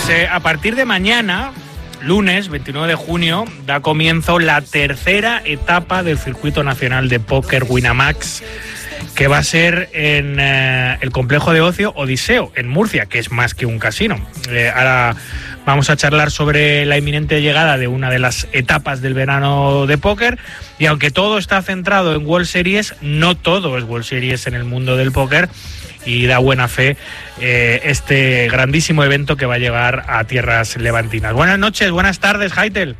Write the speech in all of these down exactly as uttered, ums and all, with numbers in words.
Pues eh, a partir de mañana, lunes veintinueve de junio, da comienzo la tercera etapa del Circuito Nacional de Póker Winamax, que va a ser en eh, el complejo de ocio Odiseo, en Murcia, que es más que un casino. Eh, ahora vamos a charlar sobre la inminente llegada de una de las etapas del verano de póker, y aunque todo está centrado en World Series, no todo es World Series en el mundo del póker, y da buena fe eh, este grandísimo evento que va a llegar a tierras levantinas. Buenas noches, buenas tardes, Haitel.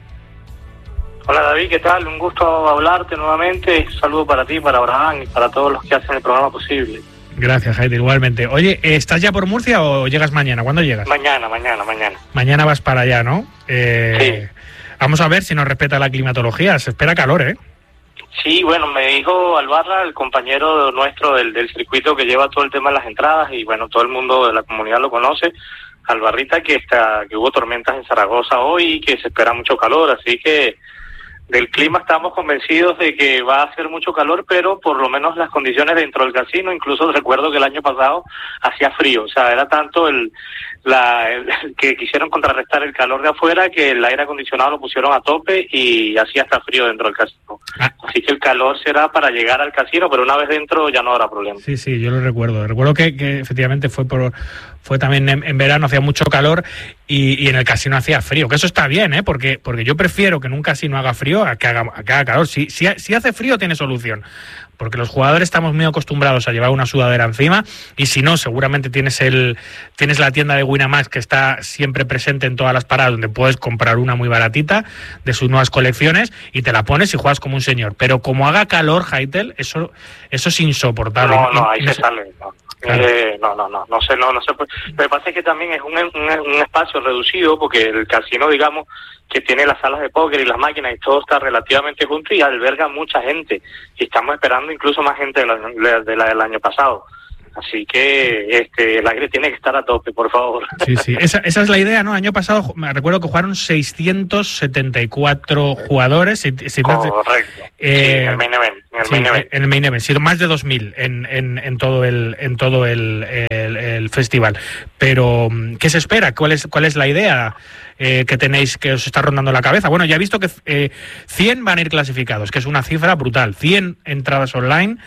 Hola David, ¿qué tal? Un gusto hablarte nuevamente. Un saludo para ti, para Abraham y para todos los que hacen el programa posible. Gracias, Haitel, igualmente. Oye, ¿estás ya por Murcia o llegas mañana? ¿Cuándo llegas? Mañana, mañana, mañana. Mañana vas para allá, ¿no? Eh, sí. Vamos a ver si nos respeta la climatología. Se espera calor, ¿eh? Sí, bueno, me dijo Albarra, el compañero nuestro del, del circuito que lleva todo el tema de las entradas, y bueno, todo el mundo de la comunidad lo conoce, Albarrita, que está, que hubo tormentas en Zaragoza hoy y que se espera mucho calor, así que del clima estamos convencidos de que va a hacer mucho calor, pero por lo menos las condiciones dentro del casino, incluso recuerdo que el año pasado hacía frío, o sea, era tanto el, la, el que quisieron contrarrestar el calor de afuera que el aire acondicionado lo pusieron a tope y hacía hasta frío dentro del casino. Ah. Así que el calor será para llegar al casino, pero una vez dentro ya no habrá problema. Sí, sí, yo lo recuerdo. Recuerdo que, que efectivamente fue por fue también en, en verano, hacía mucho calor y, y en el casino hacía frío, que eso está bien, ¿eh? Porque porque yo prefiero que en un casino haga frío a que haga, a que haga calor. Si, si, si hace frío tiene solución, porque los jugadores estamos muy acostumbrados a llevar una sudadera encima, y si no, seguramente tienes el tienes la tienda de Winamax, que está siempre presente en todas las paradas, donde puedes comprar una muy baratita de sus nuevas colecciones y te la pones y juegas como un señor. Pero como haga calor, Haitel, eso eso es insoportable. No, no, ahí no, se no sale. No. Claro. Eh, no, no, no, no sé, no, no sé. Lo que pasa es que también es un, un, un espacio reducido, porque el casino, digamos, que tiene las salas de póker y las máquinas y todo está relativamente junto y alberga mucha gente. Y estamos esperando incluso más gente de la, de la del año pasado. Así que este el aire tiene que estar a tope, por favor. Sí, sí, esa, esa es la idea, ¿no? El año pasado me recuerdo que jugaron seiscientos setenta y cuatro jugadores. Correcto. Eh, sí, en el main event. En el sí, main event. En el main event. Sí, más de dos mil en, en, en todo el en todo el, el, el festival. Pero, ¿qué se espera? ¿Cuál es, cuál es la idea eh, que tenéis, que os está rondando la cabeza? Bueno, ya he visto que eh, cien van a ir clasificados, que es una cifra brutal. cien entradas online,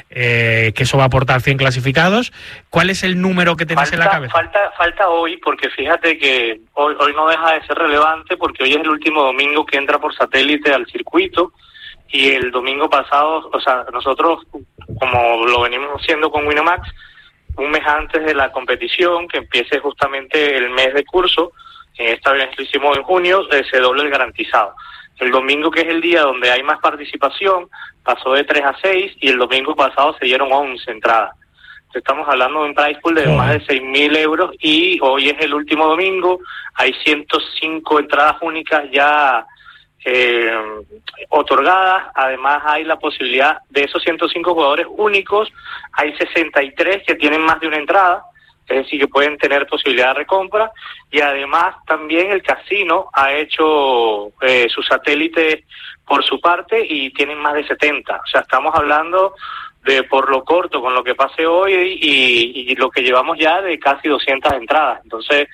eh, que eso va a aportar cien clasificados. ¿Cuál es el número que tenéis falta, en la cabeza? Falta, falta hoy, porque fíjate que hoy, hoy no deja de ser relevante, porque hoy es el último domingo que entra por satélite al circuito, y el domingo pasado, o sea, nosotros, como lo venimos haciendo con Winamax, un mes antes de la competición, que empiece justamente el mes de curso, esta vez lo hicimos en junio, se doble el garantizado. El domingo, que es el día donde hay más participación, pasó de tres a seis, y el domingo pasado se dieron once entradas. Entonces estamos hablando de un prize pool de oh. más de seis mil euros, y hoy es el último domingo, hay ciento cinco entradas únicas ya eh, otorgadas. Además hay la posibilidad de esos ciento cinco jugadores únicos, hay sesenta y tres que tienen más de una entrada, es decir, que pueden tener posibilidad de recompra, y además también el casino ha hecho eh, sus satélites por su parte y tienen más de setenta. O sea, estamos hablando de, por lo corto, con lo que pase hoy y, y lo que llevamos ya, de casi doscientas entradas. Entonces,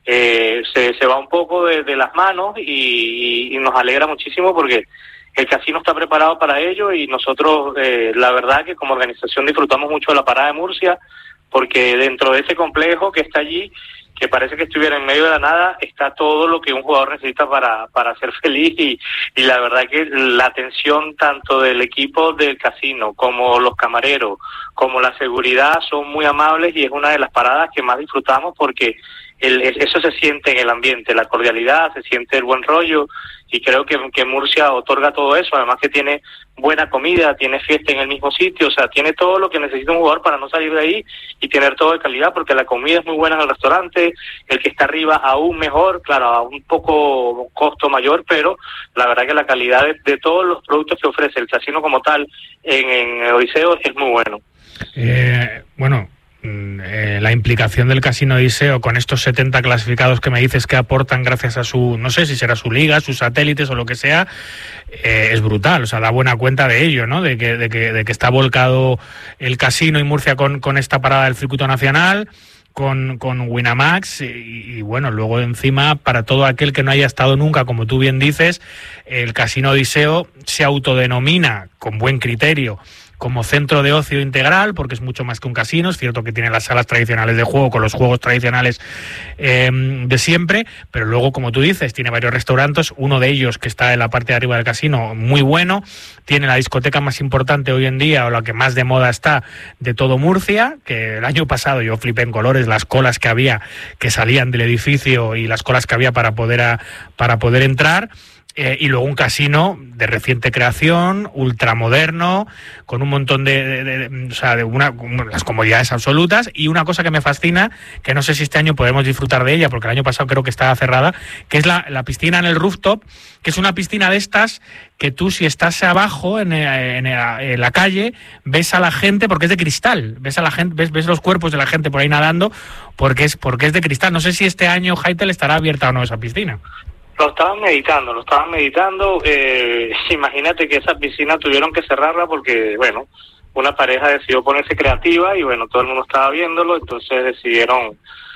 eh, se, se va un poco de, de las manos y, y nos alegra muchísimo, porque el casino está preparado para ello, y nosotros, eh, la verdad que como organización disfrutamos mucho de la parada de Murcia, porque dentro de ese complejo que está allí, que parece que estuviera en medio de la nada, está todo lo que un jugador necesita para, para ser feliz, y, y la verdad que la atención tanto del equipo del casino, como los camareros, como la seguridad, son muy amables, y es una de las paradas que más disfrutamos, porque el, eso se siente en el ambiente, la cordialidad, se siente el buen rollo, y creo que, que Murcia otorga todo eso, además que tiene buena comida, tiene fiesta en el mismo sitio, o sea, tiene todo lo que necesita un jugador para no salir de ahí y tener todo de calidad, porque la comida es muy buena en el restaurante, el que está arriba aún mejor, claro, a un poco costo mayor, pero la verdad que la calidad de, de todos los productos que ofrece el casino como tal en, en Odiseo es muy bueno. Eh, bueno... Eh, la implicación del Casino Odiseo con estos setenta clasificados que me dices que aportan gracias a su, no sé si será su liga, sus satélites o lo que sea, eh, es brutal, o sea, da buena cuenta de ello, ¿no? De que, de que, de que está volcado el casino y Murcia con, con esta parada del circuito nacional, con, con Winamax y, y bueno, luego encima para todo aquel que no haya estado nunca, como tú bien dices, el Casino Odiseo se autodenomina con buen criterio como centro de ocio integral, porque es mucho más que un casino. Es cierto que tiene las salas tradicionales de juego con los juegos tradicionales eh, de siempre, pero luego, como tú dices, tiene varios restaurantes, uno de ellos que está en la parte de arriba del casino, muy bueno. Tiene la discoteca más importante hoy en día, o la que más de moda está, de todo Murcia, que el año pasado yo flipé en colores, las colas que había, que salían del edificio y las colas que había para poder, a, para poder entrar. Eh, y luego un casino de reciente creación, ultramoderno, con un montón de, de, de, de o sea, de una, las comodidades absolutas. Y una cosa que me fascina, que no sé si este año podemos disfrutar de ella, porque el año pasado creo que estaba cerrada, que es la, la piscina en el rooftop, que es una piscina de estas que tú, si estás abajo en, en, en la calle, ves a la gente, porque es de cristal, ves a la gente, ves, ves los cuerpos de la gente por ahí nadando, porque es, porque es de cristal. No sé si este año, Jaitel, estará abierta o no esa piscina. Lo estaban meditando, lo estaban meditando. Eh, imagínate que esa piscina tuvieron que cerrarla porque, bueno, una pareja decidió ponerse creativa y, bueno, todo el mundo estaba viéndolo, entonces decidieron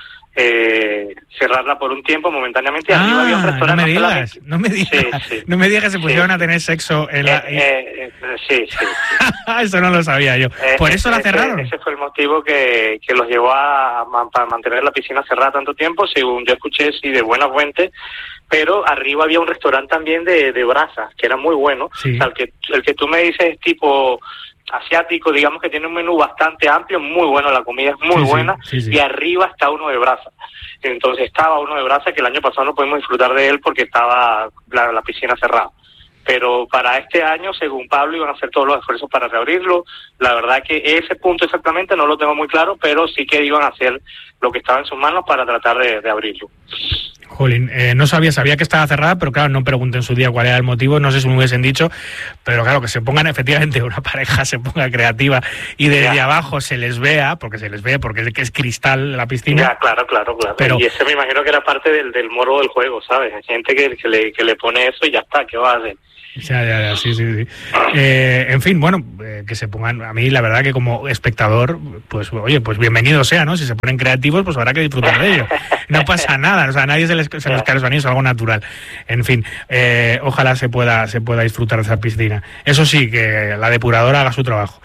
eh, cerrarla por un tiempo, momentáneamente. Ah, arriba había un restaurante. No me digas, no me digas, sí, sí. No me digas que se pusieron sí. a tener sexo en la... Eh, eh, eh, sí, sí. Eso no lo sabía yo. ¿Por eh, eso la cerraron? Ese, ese fue el motivo que, que los llevó a, a, a mantener la piscina cerrada tanto tiempo, según yo escuché, sí, de buena fuente. Pero arriba había un restaurante también de, de brasas, que era muy bueno. Sí. O sea, el que, el que tú me dices es tipo asiático, digamos que tiene un menú bastante amplio, muy bueno, la comida es muy sí, buena, sí, sí, sí. Y arriba está uno de brasas. Entonces estaba uno de brasas que el año pasado no pudimos disfrutar de él porque estaba la, la piscina cerrada. Pero para este año, según Pablo, iban a hacer todos los esfuerzos para reabrirlo. La verdad que ese punto exactamente no lo tengo muy claro, pero sí que iban a hacer lo que estaba en sus manos para tratar de, de abrirlo. Jolín, eh, no sabía, sabía que estaba cerrada, pero claro, no pregunté en su día cuál era el motivo, no sé si me hubiesen dicho, pero claro, que se pongan efectivamente, una pareja se ponga creativa y desde ya. abajo se les vea, porque se les ve, porque es que es cristal la piscina. Ya, claro, claro, claro. Pero, y ese me imagino que era parte del, del morbo del juego, ¿sabes? Hay gente que, que, le, que le pone eso y ya está, ¿qué va a hacer? Ya, ya, ya, sí, sí, sí. Eh, en fin, bueno, eh, que se pongan, a mí la verdad que como espectador, pues oye, pues bienvenido sea, ¿no? Si se ponen creativos, pues habrá que disfrutar de ello. No pasa nada, o sea, a nadie se les, se les cae los anillos, es algo natural. En fin, eh, ojalá se pueda, se pueda disfrutar de esa piscina. Eso sí, que la depuradora haga su trabajo.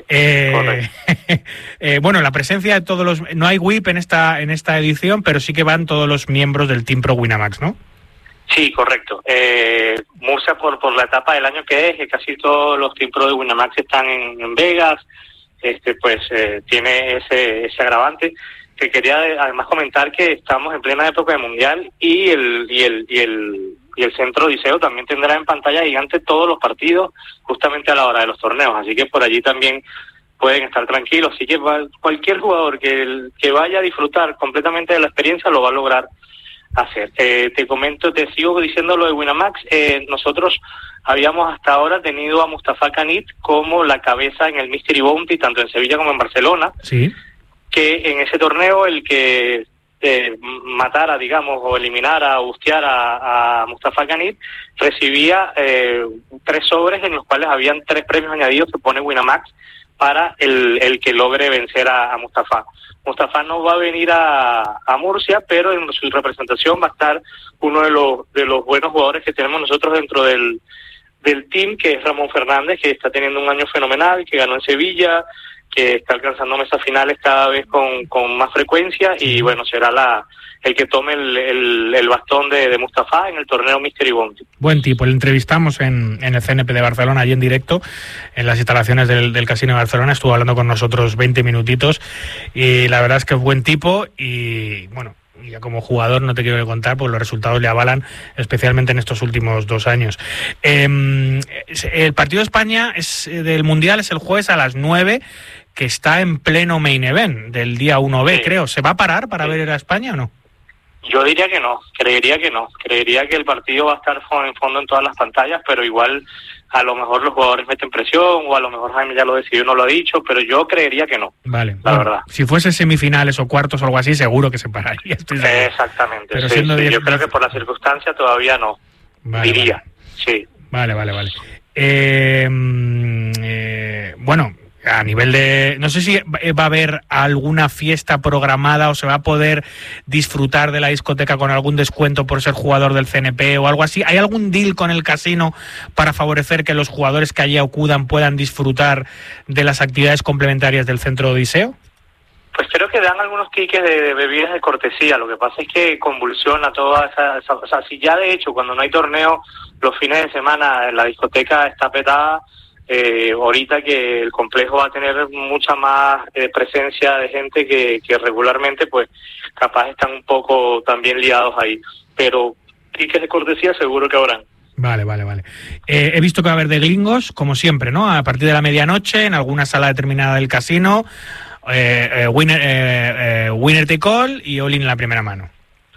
Eh, eh, bueno, la presencia de todos los, no hay W I P en esta, en esta edición, pero sí que van todos los miembros del Team Pro Winamax, ¿no? Sí, correcto. Eh, Murcia, por por la etapa del año que es, que casi todos los Team Pro de Winamax están en, en Vegas, este pues eh, tiene ese ese agravante. Que quería además comentar que estamos en plena época de mundial y el y el y el y el Centro Odiseo también tendrá en pantalla gigante todos los partidos justamente a la hora de los torneos, así que por allí también pueden estar tranquilos. Así que cualquier jugador que que vaya a disfrutar completamente de la experiencia lo va a lograr hacer. Eh, te comento, te sigo diciendo lo de Winamax. Eh, nosotros habíamos hasta ahora tenido a Mustafa Kanit como la cabeza en el Mystery Bounty, tanto en Sevilla como en Barcelona. Sí. Que en ese torneo el que eh, matara, digamos, o eliminara o busteara a Mustafa Kanit recibía eh, tres sobres en los cuales habían tres premios añadidos que pone Winamax para el, el que logre vencer a, a Mustafa. Mustafa no va a venir a, a Murcia, pero en su representación va a estar uno de los de los buenos jugadores que tenemos nosotros dentro del del team, que es Ramón Fernández, que está teniendo un año fenomenal, que ganó en Sevilla, que está alcanzando mesas finales cada vez con, con más frecuencia y bueno, será la el que tome el, el, el bastón de, de Mustafa en el torneo Mystery Bounty. Buen tipo, le entrevistamos en, en el C N P de Barcelona, allí en directo, en las instalaciones del, del Casino de Barcelona, estuvo hablando con nosotros veinte minutitos y la verdad es que es buen tipo y bueno, ya como jugador no te quiero contar, pues los resultados le avalan, especialmente en estos últimos dos años. Eh, el partido de España es, del Mundial es el jueves a las nueve, que está en pleno main event del día uno B, sí. Creo. ¿Se va a parar para sí. ver a España o no? Yo diría que no, creería que no. Creería que el partido va a estar en fondo en todas las pantallas, pero igual a lo mejor los jugadores meten presión o a lo mejor Jaime ya lo decidió, no lo ha dicho, pero yo creería que no. Vale, la bueno, verdad. Si fuese semifinales o cuartos o algo así, seguro que se pararía. Estoy seguro. Exactamente. Pero sí, siendo sí, diez, yo creo que por la circunstancia todavía no. Vale, diría, vale. sí. Vale, vale, vale. Eh, eh, bueno. a nivel de... No sé si va a haber alguna fiesta programada o se va a poder disfrutar de la discoteca con algún descuento por ser jugador del C N P o algo así. ¿Hay algún deal con el casino para favorecer que los jugadores que allí acudan puedan disfrutar de las actividades complementarias del Centro Odiseo? Pues creo que dan algunos tickets de, de bebidas de cortesía. Lo que pasa es que convulsiona toda esa, esa... O sea, si ya de hecho cuando no hay torneo, los fines de semana la discoteca está petada, eh, ahorita que el complejo va a tener mucha más eh, presencia de gente que, que regularmente pues capaz están un poco también liados ahí. Pero tickets de cortesía seguro que habrán. Vale, vale, vale. Eh, he visto que va a haber de gringos, como siempre, ¿no? A partir de la medianoche, en alguna sala determinada del casino... Eh, eh, winner, eh, eh, winner take all y all in en la primera mano.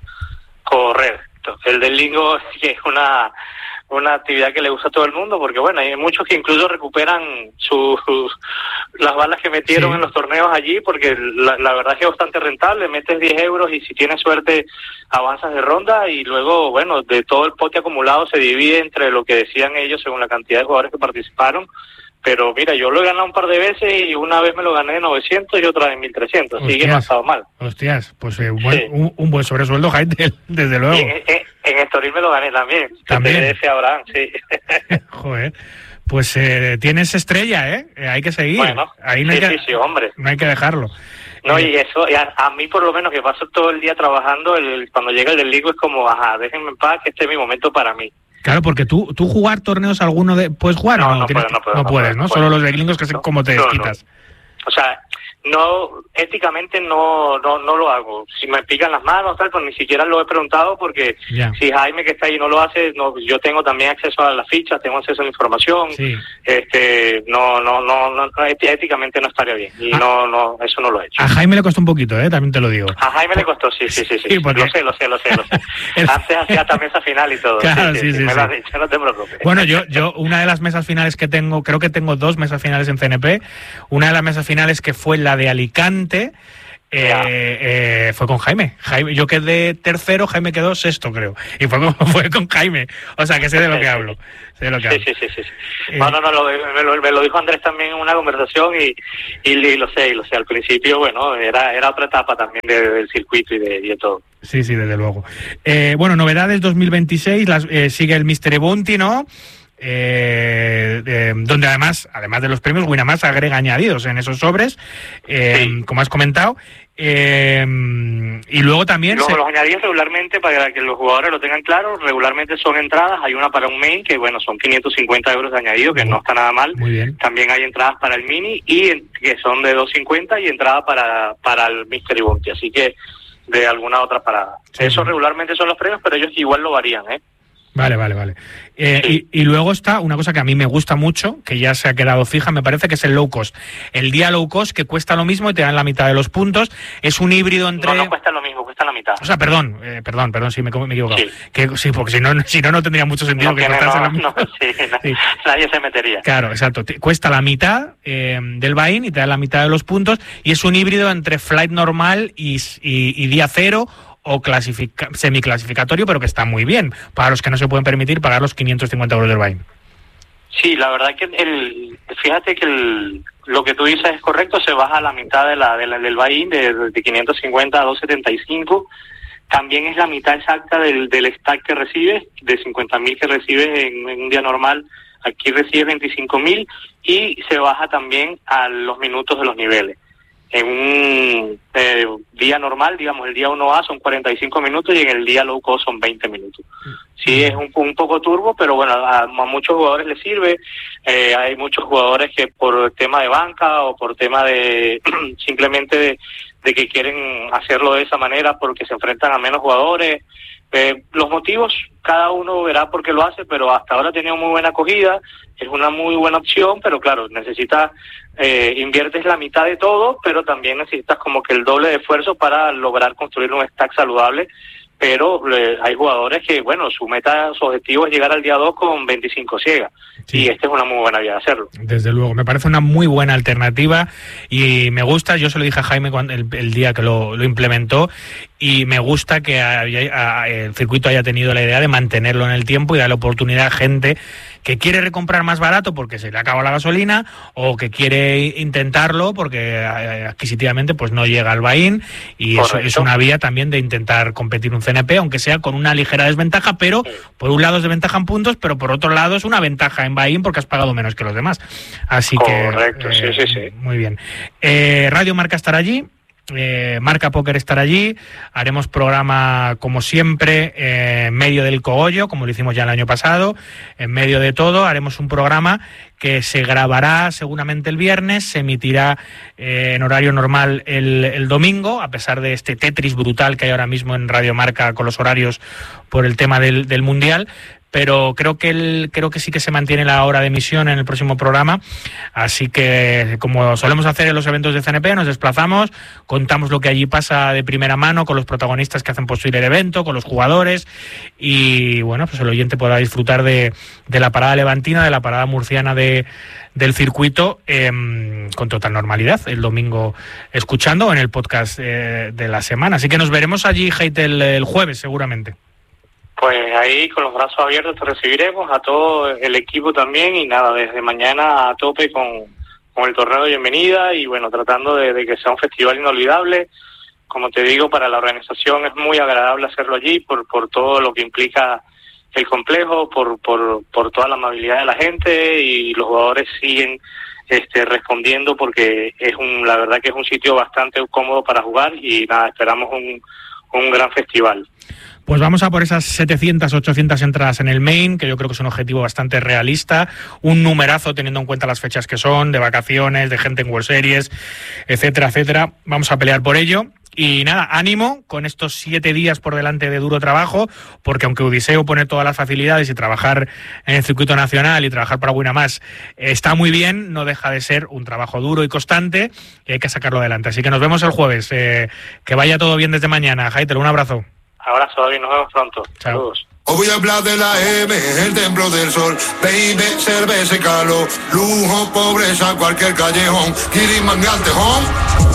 Correcto. El del lingo sí es una una actividad que le gusta a todo el mundo, porque bueno, hay muchos que incluso recuperan sus, sus las balas que metieron sí. en los torneos allí, porque la, la verdad es que es bastante rentable. Metes diez euros y si tienes suerte avanzas de ronda, y luego bueno, de todo el pote acumulado se divide entre lo que decían ellos según la cantidad de jugadores que participaron. Pero mira, yo lo he ganado un par de veces y una vez me lo gané de novecientos y otra de mil trescientos, así que no ha estado mal. Hostias, pues eh, buen, sí. un, un buen sobresueldo, Jaime, desde luego. Y en, en, en Estoril me lo gané también. También. Ese Abraham, sí. Joder, pues eh, tienes estrella, ¿eh? Hay que seguir. Bueno, ahí no sí, hay que, sí, sí, hombre. No hay que dejarlo. No, y eso, y a, a mí por lo menos que paso todo el día trabajando, el, cuando llega el del Ligo es como, ajá, déjenme en paz, que este es mi momento para mí. Claro, porque tú tú jugar torneos alguno de puedes jugar no, o no, no, ¿Tienes, puedo, no, puedo, no, no puedes, puedo, ¿no? no Solo puedo. los de gringos que sé no, cómo te no, desquitas. No. O sea, no, éticamente no, no, no lo hago. Si me pican las manos, tal, pues ni siquiera lo he preguntado, porque yeah. si Jaime que está ahí no lo hace, no, yo tengo también acceso a las fichas, tengo acceso a la información, sí. este, no, no, no, no, éticamente no estaría bien, y ah. no, no, eso no lo he hecho. A Jaime le costó un poquito, eh, también te lo digo. A Jaime le costó, sí, sí, sí, sí, sí porque... lo sé, lo sé, lo sé, lo sé. el... Antes hacía hasta mesa final y todo. Claro, sí, sí, sí, sí, me sí. lo has dicho, no te preocupes. Bueno, yo, yo, una de las mesas finales que tengo, creo que tengo dos mesas finales en C N P, una de las mesas finales que fue la de Alicante, Eh, eh, fue con Jaime. Jaime. Yo quedé tercero, Jaime quedó sexto, creo. Y fue con, fue con Jaime. O sea, que sé de lo que hablo. Sé de lo que sí, hablo. sí, sí, sí, sí. Eh, no, no, no, lo, me, lo, me lo dijo Andrés también en una conversación y, y, y lo sé, y lo sé. Al principio, bueno, era era otra etapa también de, del circuito y de, y de todo. Sí, sí, desde luego. Eh, bueno, novedades dos mil veintiséis, las, eh, sigue el Mystery Bounty, ¿no? Eh, eh, donde además además de los premios Winamax agrega añadidos en esos sobres, eh, sí. como has comentado, eh, y luego también y luego se... los añadidos regularmente, para que los jugadores lo tengan claro, regularmente son entradas. Hay una para un main que bueno, son quinientos cincuenta euros de añadido, que muy, no está nada mal. Muy bien. También hay entradas para el mini y en, que son de doscientos cincuenta, y entrada para para el Mystery Bounty, así que de alguna otra parada. Sí, Eso sí. regularmente son los premios, pero ellos igual lo varían, ¿eh? Vale, vale, vale. Eh, sí. y, y luego está una cosa que a mí me gusta mucho, que ya se ha quedado fija, me parece, que es el low cost. El día low cost, que cuesta lo mismo y te dan la mitad de los puntos. Es un híbrido entre... No, no cuesta lo mismo, cuesta la mitad. O sea, perdón, eh, perdón, perdón, sí, me, me he equivocado. Sí, que, sí porque si no, si no, no tendría mucho sentido no, que costase no, la mitad. No, sí, sí. Nadie se metería. Claro, exacto. Te, cuesta la mitad eh, del buy-in y te dan la mitad de los puntos, y es un híbrido entre flight normal y, y, y día cero, o clasifica, semiclasificatorio, pero que está muy bien para los que no se pueden permitir pagar los quinientos cincuenta euros del buy-in. Sí, la verdad que el, fíjate que el, lo que tú dices es correcto, se baja a la mitad de la, de la del buy-in, de, de quinientos cincuenta a doscientos setenta y cinco. También es la mitad exacta del, del stack que recibes, de cincuenta mil que recibes en, en un día normal. Aquí recibes veinticinco mil, y se baja también a los minutos de los niveles. En un eh, día normal, digamos, el día uno A son cuarenta y cinco minutos y en el día low cost son veinte minutos. Sí, es un, un poco turbo, pero bueno, a, a muchos jugadores les sirve. Eh, hay muchos jugadores que por tema de banca o por tema de simplemente de, de que quieren hacerlo de esa manera porque se enfrentan a menos jugadores. Eh, los motivos, cada uno verá por qué lo hace, pero hasta ahora ha tenido muy buena acogida, es una muy buena opción, pero claro, necesitas, eh, inviertes la mitad de todo, pero también necesitas como que el doble de esfuerzo para lograr construir un stack saludable. Pero eh, hay jugadores que, bueno, su meta, su objetivo es llegar al día dos con veinticinco ciegas. Sí. Y esta es una muy buena vía de hacerlo. Desde luego, me parece una muy buena alternativa y me gusta. Yo se lo dije a Jaime cuando, el, el día que lo, lo implementó, y me gusta que haya, a, el circuito haya tenido la idea de mantenerlo en el tiempo y darle oportunidad a gente que quiere recomprar más barato porque se le acaba la gasolina, o que quiere intentarlo porque adquisitivamente pues no llega al Bahín, y eso es una vía también de intentar competir un C N P, aunque sea con una ligera desventaja, pero por un lado es desventaja en puntos, pero por otro lado es una ventaja en Bahín porque has pagado menos que los demás. Así Correcto, que sí, eh, sí, sí. Muy bien. Eh, Radio Marca estará allí. Eh, Marca Póker estará allí, haremos programa como siempre eh, en medio del cogollo, como lo hicimos ya el año pasado, en medio de todo haremos un programa que se grabará seguramente el viernes, se emitirá eh, en horario normal el, el domingo, a pesar de este Tetris brutal que hay ahora mismo en Radio Marca con los horarios por el tema del, del Mundial. Pero creo que el, creo que sí que se mantiene la hora de emisión en el próximo programa, así que como solemos hacer en los eventos de C N P, nos desplazamos, contamos lo que allí pasa de primera mano con los protagonistas que hacen posible el evento, con los jugadores, y bueno, pues el oyente podrá disfrutar de, de la parada levantina, de la parada murciana de, del circuito eh, con total normalidad el domingo, escuchando en el podcast eh, de la semana. Así que nos veremos allí, Heite, el, el jueves seguramente. Pues ahí con los brazos abiertos te recibiremos, a todo el equipo también, y nada, desde mañana a tope con, con el torneo de bienvenida, y bueno, tratando de, de que sea un festival inolvidable. Como te digo, para la organización es muy agradable hacerlo allí por, por todo lo que implica el complejo, por, por, por toda la amabilidad de la gente, y los jugadores siguen este, respondiendo porque es un, la verdad que es un sitio bastante cómodo para jugar, y nada, esperamos un, un gran festival. Pues vamos a por esas setecientas, ochocientas entradas en el Main, que yo creo que es un objetivo bastante realista, un numerazo teniendo en cuenta las fechas que son, de vacaciones, de gente en World Series, etcétera, etcétera. Vamos a pelear por ello. Y nada, ánimo con estos siete días por delante de duro trabajo, porque aunque Odiseo pone todas las facilidades y trabajar en el circuito nacional y trabajar para Winamax está muy bien, no deja de ser un trabajo duro y constante, y hay que sacarlo adelante. Así que nos vemos el jueves. Eh, que vaya todo bien desde mañana. Jaiter, un abrazo. Abrazo, David, nos vemos pronto. Chao. Saludos. Hoy voy a hablar de la M, el templo del sol. Baby, cerveza y calor, lujo, pobreza, cualquier callejón. Kiriman Home.